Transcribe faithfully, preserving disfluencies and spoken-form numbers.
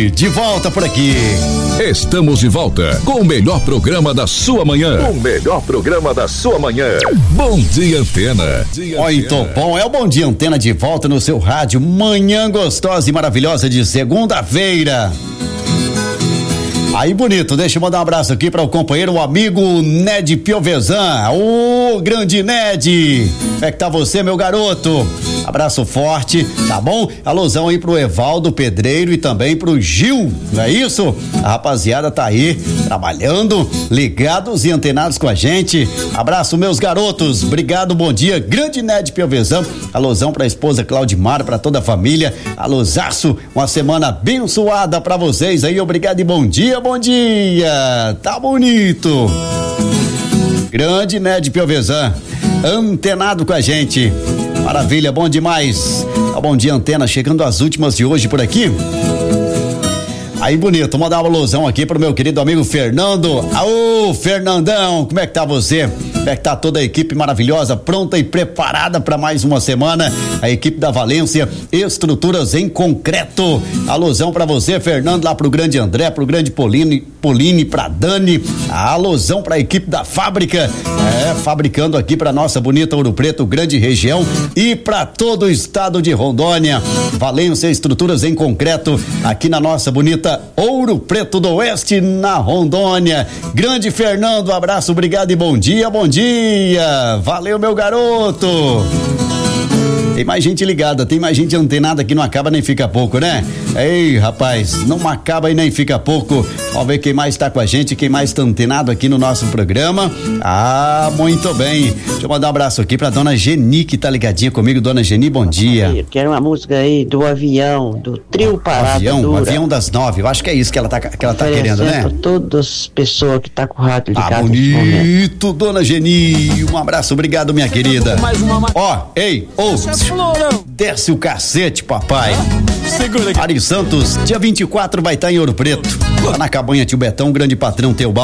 Geni, de volta por aqui. Estamos de volta com o melhor programa da sua manhã. O melhor programa da sua manhã. Bom Dia Antena. Muito bom, é o Bom Dia Antena de volta no seu rádio. Manhã gostosa e maravilhosa de segunda-feira. Aí, bonito, deixa eu mandar um abraço aqui para o companheiro, o amigo Ned Piovesan. Ô, grande Ned! Como é que tá você, meu garoto? Abraço forte, tá bom? Alusão aí pro Evaldo Pedreiro e também pro Gil, não é isso? A rapaziada tá aí, trabalhando, ligados e antenados com a gente. Abraço, meus garotos, obrigado, bom dia. Grande Ned Piovesan, alusão pra esposa Claudimar, pra toda a família. Alusaço, uma semana abençoada pra vocês aí, obrigado e bom dia, bom dia. Tá bonito. Grande Ned Piovesan, antenado com a gente. Maravilha, bom demais. Tá, Bom Dia Antena, chegando às últimas de hoje por aqui. Aí, bonito, vou mandar uma alusão aqui pro meu querido amigo Fernando. Aô, Fernandão, como é que tá você? Como é que tá toda a equipe maravilhosa, pronta e preparada para mais uma semana? A equipe da Valência, estruturas em concreto. Alusão para você, Fernando, lá pro grande André, pro grande Pauline, Pauline, pra Dani. A alusão pra equipe da fábrica, é, fabricando aqui pra nossa bonita Ouro Preto, grande região e pra todo o estado de Rondônia. Valência, estruturas em concreto, aqui na nossa bonita Ouro Preto do Oeste, na Rondônia. Grande Fernando, abraço, obrigado e bom dia, bom dia. Valeu, meu garoto. Tem mais gente ligada, tem mais gente antenada que não acaba nem fica pouco, né? Ei, rapaz, não acaba e nem fica pouco. Vamos ver quem mais tá com a gente, quem mais tá antenado aqui no nosso programa. Ah, muito bem. Deixa eu mandar um abraço aqui pra dona Geni, que tá ligadinha comigo. Dona Geni, bom dia. Eu quero uma música aí do Avião, do Trio Parada Avião, Dura. Avião das Nove, eu acho que é isso que ela tá, que ela tá querendo, né? Pra todas as pessoas que tá com o rádio ligado. Ah, bonito, dona Geni. Um abraço, obrigado, minha querida. Ó, ei, ô, desce o cacete, papai. Segura aqui. Ari Santos, dia vinte e quatro vai estar em Ouro Preto. Lá na Cabanha Tio Betão, grande patrão Teobal.